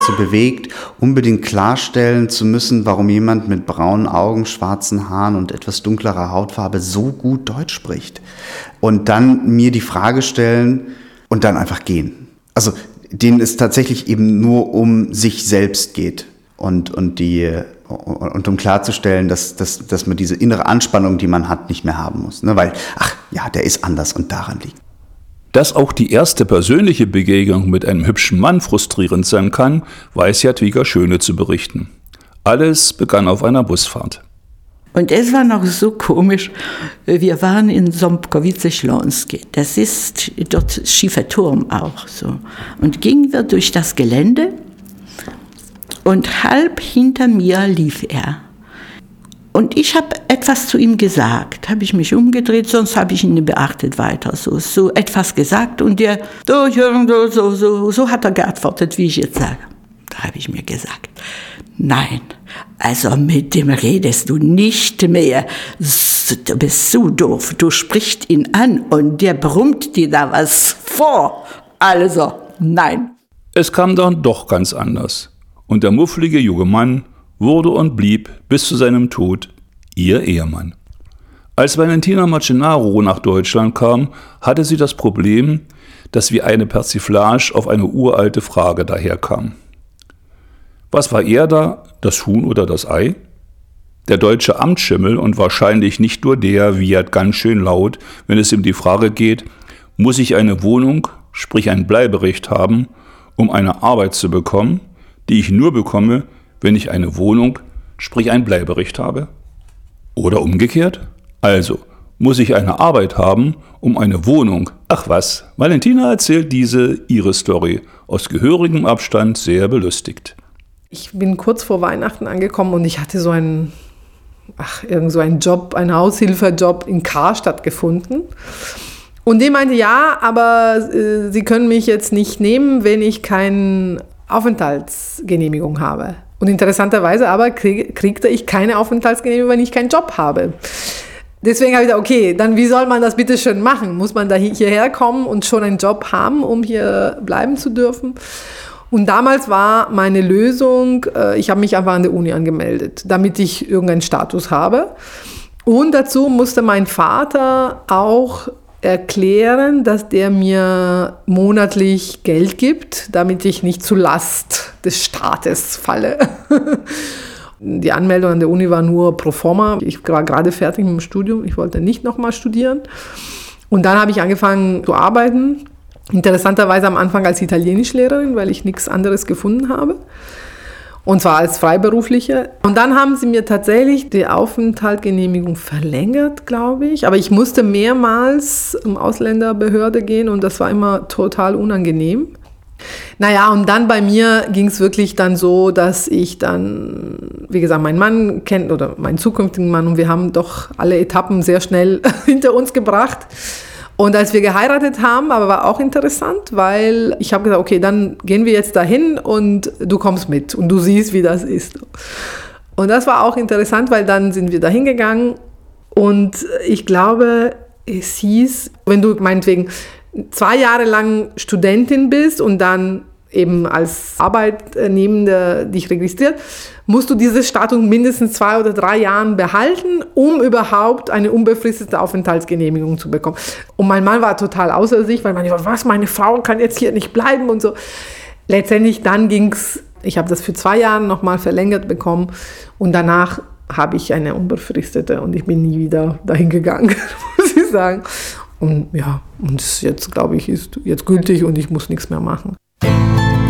so bewegt, unbedingt klarstellen zu müssen, warum jemand mit braunen Augen, schwarzen Haaren und etwas dunklerer Hautfarbe so gut Deutsch spricht. Und dann mir die Frage stellen und dann einfach gehen. Also denen es tatsächlich eben nur um sich selbst geht und um klarzustellen, dass man diese innere Anspannung, die man hat, nicht mehr haben muss. Ne? Weil, der ist anders und daran liegt. Dass auch die erste persönliche Begegnung mit einem hübschen Mann frustrierend sein kann, weiß Jadwiga Schöne zu berichten. Alles begann auf einer Busfahrt. Und es war noch so komisch, wir waren in Ząbkowice-Śląskie, das ist dort schiefer Turm auch so. Und gingen wir durch das Gelände und halb hinter mir lief er. Und ich habe etwas zu ihm gesagt, habe ich mich umgedreht, sonst habe ich ihn nicht beachtet weiter. So etwas gesagt und so hat er geantwortet, wie ich jetzt sage. Da habe ich mir gesagt, nein, also mit dem redest du nicht mehr. Du bist so doof, du sprichst ihn an und der brummt dir da was vor. Also, nein. Es kam dann doch ganz anders. Und der mufflige junge Mann wurde und blieb bis zu seinem Tod ihr Ehemann. Als Valentina Marcenaro nach Deutschland kam, hatte sie das Problem, dass wie eine Persiflage auf eine uralte Frage daherkam. Was war er da, das Huhn oder das Ei? Der deutsche Amtsschimmel und wahrscheinlich nicht nur der wiehert ganz schön laut, wenn es um die Frage geht, muss ich eine Wohnung, sprich ein Bleiberecht haben, um eine Arbeit zu bekommen, die ich nur bekomme, wenn ich eine Wohnung, sprich ein Bleiberecht habe? Oder umgekehrt? Also, muss ich eine Arbeit haben, um eine Wohnung? Ach was, Valentina erzählt ihre Story, aus gehörigem Abstand sehr belustigt. Ich bin kurz vor Weihnachten angekommen und ich hatte so einen Job, einen Aushilfejob in Karstadt gefunden. Und die meinte, ja, aber Sie können mich jetzt nicht nehmen, wenn ich keine Aufenthaltsgenehmigung habe. Und interessanterweise aber kriegte ich keine Aufenthaltsgenehmigung, wenn ich keinen Job habe. Deswegen habe ich gesagt, okay, dann wie soll man das bitte schön machen? Muss man da hierher kommen und schon einen Job haben, um hier bleiben zu dürfen? Und damals war meine Lösung, ich habe mich einfach an der Uni angemeldet, damit ich irgendeinen Status habe. Und dazu musste mein Vater auch erklären, dass der mir monatlich Geld gibt, damit ich nicht zu Last des Staates falle. Die Anmeldung an der Uni war nur pro forma. Ich war gerade fertig mit dem Studium, ich wollte nicht nochmal studieren. Und dann habe ich angefangen zu arbeiten. Interessanterweise am Anfang als Italienischlehrerin, weil ich nichts anderes gefunden habe. Und zwar als Freiberufliche. Und dann haben sie mir tatsächlich die Aufenthaltsgenehmigung verlängert, glaube ich. Aber ich musste mehrmals zum Ausländerbehörde gehen und das war immer total unangenehm. Naja, und dann bei mir ging es wirklich dann so, dass ich dann, wie gesagt, meinen Mann kennt oder meinen zukünftigen Mann und wir haben doch alle Etappen sehr schnell hinter uns gebracht. Und als wir geheiratet haben, aber war auch interessant, weil ich habe gesagt, okay, dann gehen wir jetzt dahin und du kommst mit und du siehst, wie das ist. Und das war auch interessant, weil dann sind wir dahin gegangen und ich glaube, es hieß, wenn du meinetwegen 2 Jahre lang Studentin bist und dann eben als Arbeitnehmende dich registriert, musst du diese Status mindestens 2 oder 3 Jahren behalten, um überhaupt eine unbefristete Aufenthaltsgenehmigung zu bekommen. Und mein Mann war total außer sich, weil man dachte, was, meine Frau kann jetzt hier nicht bleiben und so. Letztendlich dann ging's, ich habe das für 2 Jahre nochmal verlängert bekommen und danach habe ich eine unbefristete und ich bin nie wieder dahin gegangen, muss ich sagen. Und ja, und jetzt glaube ich, ist jetzt gültig und ich muss nichts mehr machen.